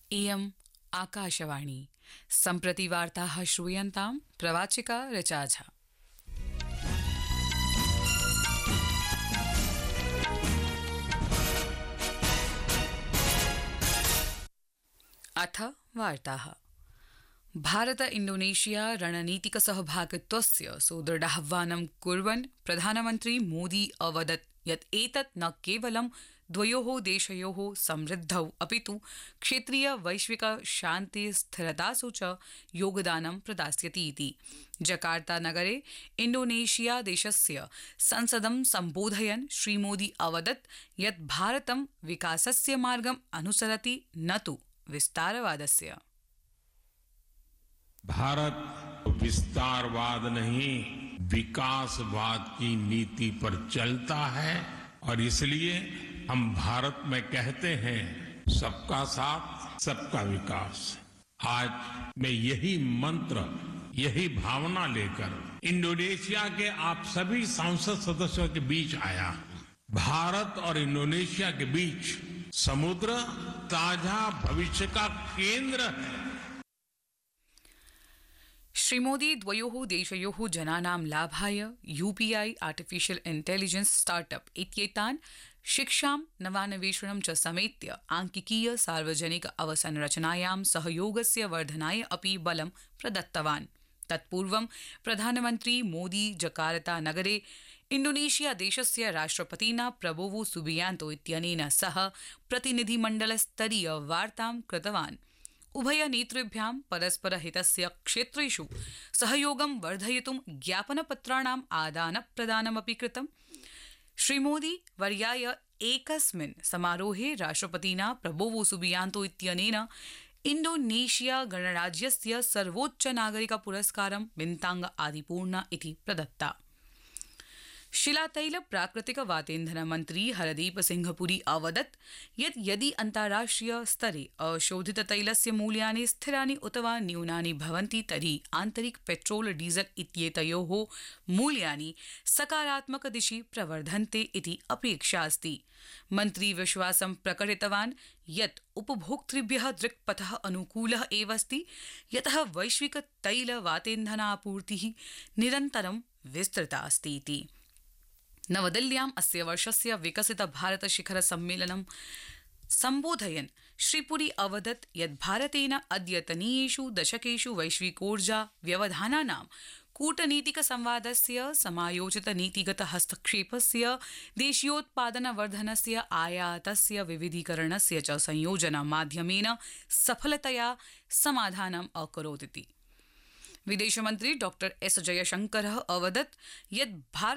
इयम् आकाशवाणी सम्प्रति वार्ताः श्रूयन्तां प्रवाचिका ऋचा झा। अथ वार्ताः। भारत इंडोनेशिया रणनीतिक सहभागित्वस्य सुदृढाह्वानं कुर्वन् प्रधानमन्त्री मोदी अवदत् यत् एतत् न केवलं द्वयोः देशयोः समृद्धौ अपितु क्षेत्रीय वैश्विक शान्ति स्थिरतासु च योगदानं प्रदास्यति इति। जकार्ता नगरे इंडोनेशिया देशस्य संसदं सम्बोधयन् श्रीमोदी अवदत् यत् भारतं विकासस्य मार्गम् अनुसरति न तु विस्तारवादस्य। भारत विस्तारवाद नहीं विकासवाद की नीति पर चलता है और इसलिए हम भारत में कहते हैं सबका साथ सबका विकास। आज मैं यही मंत्र यही भावना लेकर इंडोनेशिया के आप सभी सांसद सदस्यों के बीच आया हूं। भारत और इंडोनेशिया के बीच समुद्र साझा भविष्य का केंद्र है। श्रीमोदी द्वयोः देशयोः जनानां लाभाय यूपीआई आर्टिफिशियल इंटेलिजेंस स्टार्टअप इत्येतान् शिक्षां नवान्वेषणं च समेत्य आंकिकीय सार्वजनिक अवसंरचनायां सहयोगस्य वर्धनाय अपि बलं प्रदत्तवान्। तत्पूर्वं प्रधानमन्त्री मोदी जकार्ता नगरे इंडोनेशिया देशस्य राष्ट्रपतिना प्रबोवो सुबियांतो इत्यनेन सह प्रतिनिधिमण्डलस्तरीय वार्तां कृतवान्। उभय नेतृभ्यां परस्पर हितस्य क्षेत्रेषु सहयोगं वर्धयितुं ज्ञापनपत्राणाम् आदानप्रदानमपि कृतम्। श्रीमोदी वर्याय एकस्मिन् समारोहे राष्ट्रपतिना प्रबोवो सुबियांतो इत्यनेन इंडोनेशिया गणराज्यस्य सर्वोच्च नागरिक पुरस्कारं बिन्तांग आदिपूर्णा इति प्रदत्ता। शिलातैल प्राकृतिक वातेन्धन मंत्री हरदीप सिंह पुरी अवदत् यत् यदि अन्ताराष्ट्रिय स्तरे अशोधित तैलस्य मूल्यानि स्थिरानि उत वा न्यूनानि भवन्ति तर्हि आन्तरिक पेट्रोल डीजल इत्येतयोः मूल्यानि सकारात्मक दिशि प्रवर्धन्ते इति अपेक्षा अस्ति। मन्त्री विश्वासं प्रकटितवान् यत् उपभोक्तृभ्यः दृक्पथः अनुकूलः एव अस्ति, यतः वैश्विक तैल वातेन्धनापूर्तिः निरन्तरं विस्तृता अस्ति इति। नवदिल्ल्याम् अस्य वर्षस्य विकसित भारत शिखर सम्मेलनं सम्बोधयन् श्रीपुरी अवदत् यत् भारतेन अद्यतनीयेषु दशकेषु वैश्विकोर्जा व्यवधानानां कूटनीतिक संवादस्य समायोजित नीतिगत हस्तक्षेपस्य देशीयोत्पादनवर्धनस्य आयातस्य विविधीकरणस्य च संयोजन माध्यमेन सफलतया समाधानम् अकरोत् इति। विदेशमन्त्री डॉ एस जयशंकरः अवदत् यत् भारत